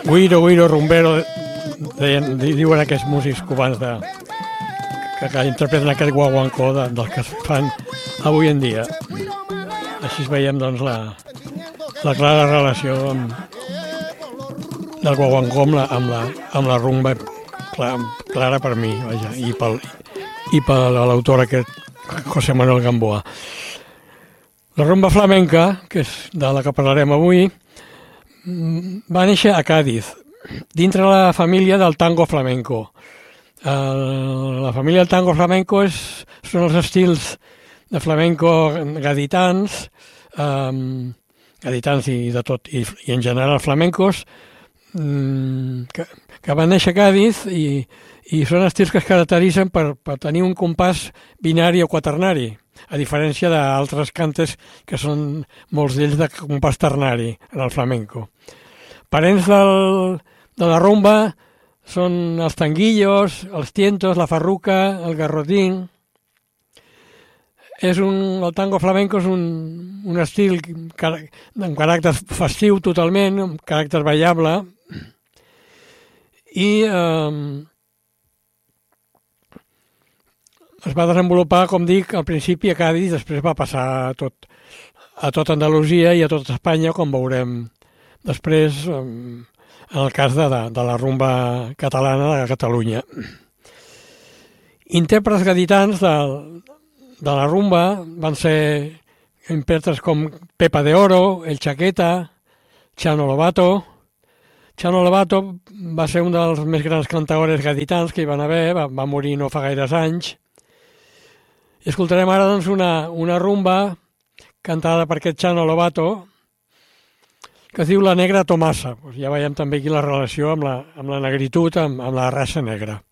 Guiro, rumbero, diuen aquests músics cubans que interpreten aquest guaguancó dels que es fan avui en dia. Així veiem doncs, la clara relació del guaguancó amb la rumba clara per mi, vaja, i per l'autor aquest, José Manuel Gamboa. La rumba flamenca, que és de la que parlarem avui, va néixer a Cádiz, dintre la família del tango flamenco. La família del tango flamenco són els estils de flamenco gaditans, i de tot, i en general flamencos, que van néixer a Cádiz i són estils que es caracteritzen per tenir un compàs binari o quaternari, a diferència d'altres cantes que són molts d'ells de compàs ternari en el flamenco. Parents de la rumba són els tanguillos, els tientos, la farruca, el garrotín. El tango flamenco és un estil amb caràcter festiu totalment, amb caràcter ballable, i es va desenvolupar, com dic, al principi a Cádiz, després va passar a tot Andalusia i a tot Espanya, com veurem després en el cas de la rumba catalana de Catalunya. Intèrprets gaditans de la rumba van ser intèrprets com Pepa de Oro, El Chaqueta, Chano Lobato. Chano Lobato va ser un dels més grans cantaores gaditans que hi van haver, va morir no fa gaires anys. I escoltarem ara doncs, una rumba cantada per aquest Chano Lobato, que es diu La Negra Tomasa. Ja veiem també aquí la relació amb la negritud, amb la raça negra.